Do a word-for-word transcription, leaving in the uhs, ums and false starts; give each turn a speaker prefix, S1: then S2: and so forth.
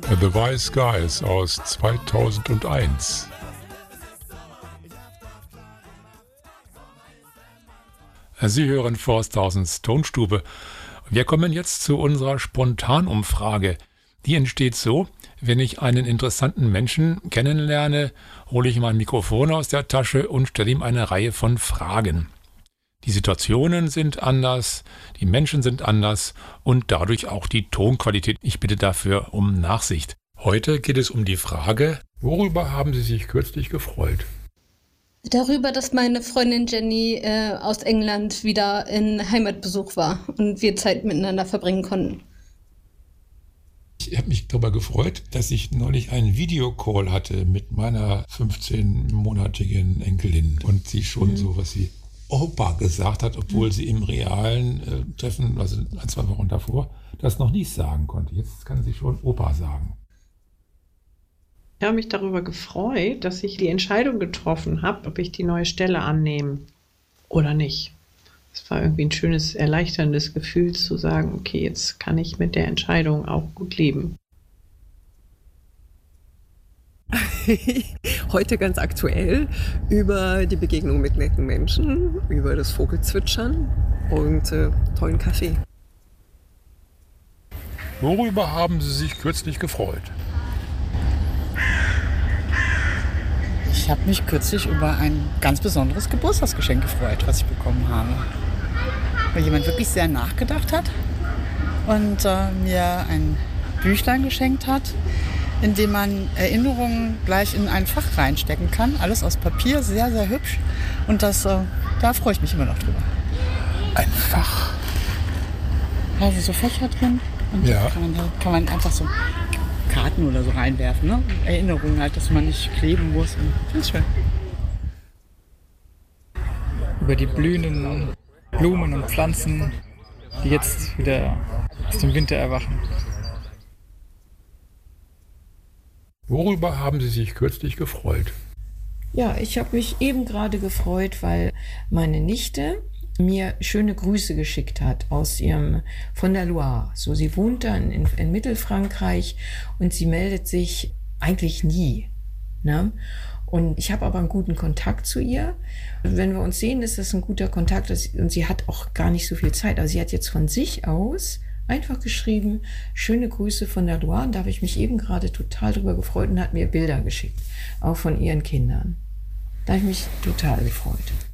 S1: The Wise Guys aus zweitausendeins. Sie hören Forsthausens Tonstube. Wir kommen jetzt zu unserer Spontanumfrage. Die entsteht so: Wenn ich einen interessanten Menschen kennenlerne, hole ich mein Mikrofon aus der Tasche und stelle ihm eine Reihe von Fragen. Die Situationen sind anders, die Menschen sind anders und dadurch auch die Tonqualität. Ich bitte dafür um Nachsicht. Heute geht es um die Frage: Worüber haben Sie sich kürzlich gefreut?
S2: Darüber, dass meine Freundin Jenny äh, aus England wieder in Heimatbesuch war und wir Zeit miteinander verbringen konnten.
S1: Ich habe mich darüber gefreut, dass ich neulich einen Videocall hatte mit meiner fünfzehnmonatigen Enkelin und sie schon mhm. so, was sie Opa gesagt hat, obwohl mhm. sie im realen äh, Treffen, also ein, zwei Wochen davor, das noch nicht sagen konnte. Jetzt kann sie schon Opa sagen.
S3: Ich habe mich darüber gefreut, dass ich die Entscheidung getroffen habe, ob ich die neue Stelle annehme oder nicht. Es war irgendwie ein schönes, erleichterndes Gefühl zu sagen, okay, jetzt kann ich mit der Entscheidung auch gut leben.
S4: Heute ganz aktuell über die Begegnung mit netten Menschen, über das Vogelzwitschern und äh, tollen Kaffee.
S1: Worüber haben Sie sich kürzlich gefreut?
S5: Ich habe mich kürzlich über ein ganz besonderes Geburtstagsgeschenk gefreut, was ich bekommen habe. Weil jemand wirklich sehr nachgedacht hat und äh, mir ein Büchlein geschenkt hat, in dem man Erinnerungen gleich in ein Fach reinstecken kann. Alles aus Papier, sehr, sehr hübsch. Und das, äh, da freue ich mich immer noch drüber.
S1: Ein Fach?
S5: Also so Fächer drin. Und
S1: ja.
S5: kann, man, kann man einfach so Karten oder so reinwerfen. Ne? Erinnerungen halt, dass man nicht kleben muss. Finde ich schön.
S6: Über die blühenden Blumen und Pflanzen, die jetzt wieder aus dem Winter erwachen.
S1: Worüber haben Sie sich kürzlich gefreut?
S7: Ja, ich habe mich eben gerade gefreut, weil meine Nichte mir schöne Grüße geschickt hat aus ihrem von der Loire. So, sie wohnt dann in, in Mittelfrankreich und sie meldet sich eigentlich nie. Ne? Und ich habe aber einen guten Kontakt zu ihr. Wenn wir uns sehen, ist das ein guter Kontakt und sie hat auch gar nicht so viel Zeit. Also sie hat jetzt von sich aus einfach geschrieben, schöne Grüße von der Loire. Und da habe ich mich eben gerade total drüber gefreut und hat mir Bilder geschickt, auch von ihren Kindern. Da habe ich mich total gefreut.